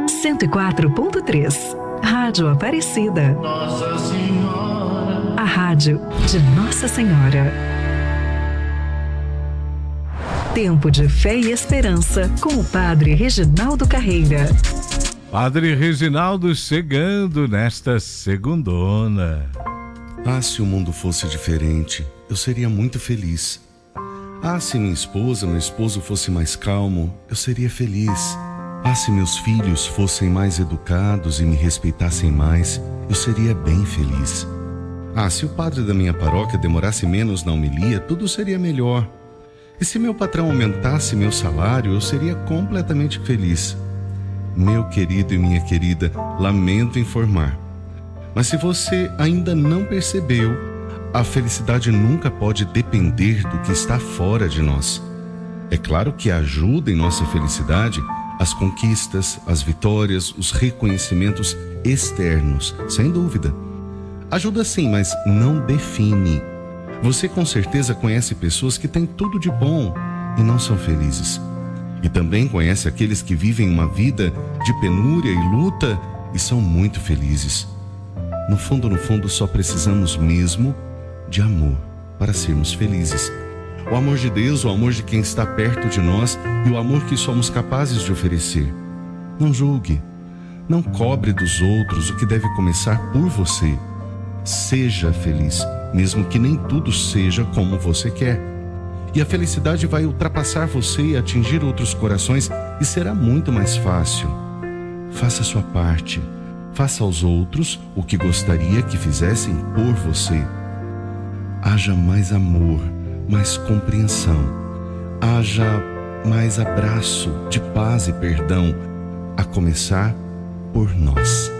104.3. Rádio Aparecida. Nossa Senhora. A rádio de Nossa Senhora. Tempo de fé e esperança com o Padre Reginaldo Carreira. Padre Reginaldo chegando nesta segundona. Ah, se o mundo fosse diferente, eu seria muito feliz. Ah, se minha esposa, meu esposo fosse mais calmo, eu seria feliz. Ah, se meus filhos fossem mais educados e me respeitassem mais, eu seria bem feliz. Ah, se o padre da minha paróquia demorasse menos na homilia, tudo seria melhor. E se meu patrão aumentasse meu salário, eu seria completamente feliz. Meu querido e minha querida, lamento informar. Mas se você ainda não percebeu, a felicidade nunca pode depender do que está fora de nós. É claro que ajuda em nossa felicidade as conquistas, as vitórias, os reconhecimentos externos, sem dúvida. Ajuda sim, mas não define. Você com certeza conhece pessoas que têm tudo de bom e não são felizes. E também conhece aqueles que vivem uma vida de penúria e luta e são muito felizes. No fundo, só precisamos mesmo de amor para sermos felizes. O amor de Deus, o amor de quem está perto de nós e o amor que somos capazes de oferecer. Não julgue, não cobre dos outros o que deve começar por você. Seja feliz, mesmo que nem tudo seja como você quer. E a felicidade vai ultrapassar você e atingir outros corações e será muito mais fácil. Faça a sua parte. Faça aos outros o que gostaria que fizessem por você. Haja mais amor, mais compreensão. Haja mais abraço de paz e perdão, a começar por nós.